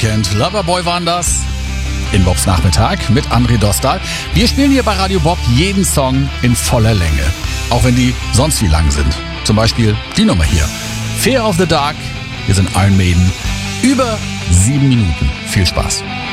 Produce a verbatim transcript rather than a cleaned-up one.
Kennt Loverboy waren das. In Bobs Nachmittag mit André Dostal. Wir spielen hier bei Radio Bob jeden Song in voller Länge. Auch wenn die sonst wie lang sind. Zum Beispiel die Nummer hier. Fear of the Dark. Wir sind Iron Maiden. Über sieben Minuten. Viel Spaß.